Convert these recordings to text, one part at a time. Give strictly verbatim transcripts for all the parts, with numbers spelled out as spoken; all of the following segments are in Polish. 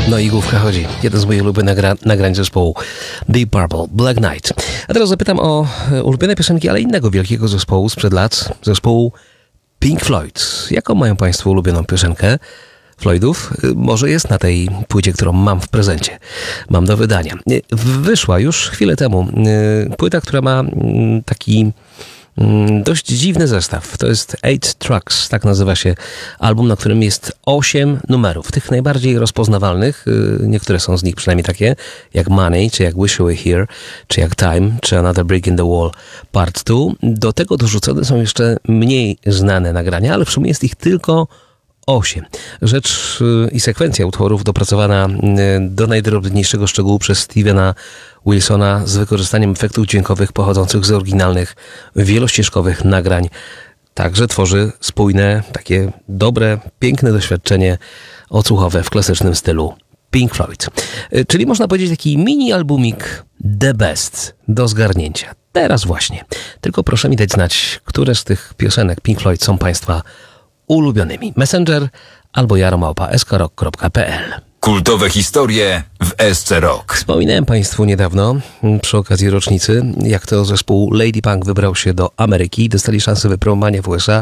No i główka chodzi. Jeden z moich ulubionych nagra- nagrań zespołu Deep Purple, Black Knight. A teraz zapytam o ulubione piosenki, ale innego wielkiego zespołu sprzed lat, zespołu Pink Floyd. Jaką mają Państwo ulubioną piosenkę Floydów? Może jest na tej płycie, którą mam w prezencie. Mam do wydania. Wyszła już chwilę temu płyta, która ma taki dość dziwny zestaw. To jest Eight Tracks, tak nazywa się album, na którym jest osiem numerów. Tych najbardziej rozpoznawalnych, niektóre są z nich przynajmniej takie, jak Money, czy jak Wish You Were Here, czy jak Time, czy Another Brick in the Wall Part dwa. Do tego dorzucone są jeszcze mniej znane nagrania, ale w sumie jest ich tylko osiem. Rzecz i sekwencja utworów dopracowana do najdrobniejszego szczegółu przez Stevena Wilsona z wykorzystaniem efektów dźwiękowych pochodzących z oryginalnych, wielościeżkowych nagrań. Także tworzy spójne, takie dobre, piękne doświadczenie odsłuchowe w klasycznym stylu Pink Floyd. Czyli można powiedzieć taki mini albumik The Best do zgarnięcia. Teraz właśnie. Tylko proszę mi dać znać, które z tych piosenek Pink Floyd są Państwa ulubionymi. Messenger albo jaromałpa s k rock kropka p l. Kultowe historie w S C Rock. Wspominałem Państwu niedawno, przy okazji rocznicy, jak to zespół Lady Punk wybrał się do Ameryki. Dostali szansę wypromowania w U S A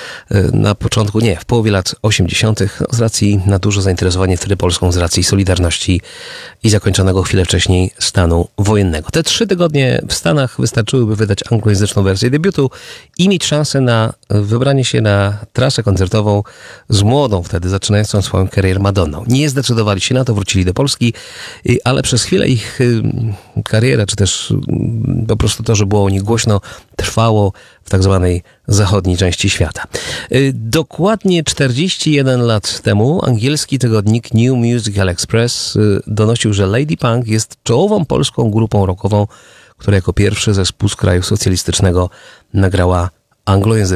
na początku, nie, w połowie lat osiemdziesiątych. Z racji na duże zainteresowanie wtedy Polską, z racji Solidarności i zakończonego chwilę wcześniej stanu wojennego. Te trzy tygodnie w Stanach wystarczyłyby wydać anglojęzyczną wersję debiutu i mieć szansę na wybranie się na trasę koncertową z młodą wtedy, zaczynającą swoją karierę Madonną. Nie zdecydowali się na to, wrócili do Polski, ale przez chwilę ich kariera, czy też po prostu to, że było o nich głośno, trwało w tak zwanej zachodniej części świata. Dokładnie czterdzieści jeden lat temu angielski tygodnik New Musical Express donosił, że Lady Punk jest czołową polską grupą rockową, która jako pierwszy zespół z kraju socjalistycznego nagrała anglojęzyczną